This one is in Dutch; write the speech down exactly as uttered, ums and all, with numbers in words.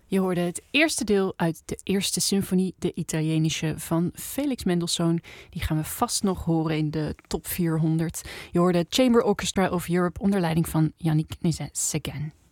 Je hoorde het eerste deel uit de eerste symfonie, de Italienische, van Felix Mendelssohn. Die gaan we vast nog horen in de top vierhonderd. Je hoorde Chamber Orchestra of Europe onder leiding van Yannick Nézet-Séguin.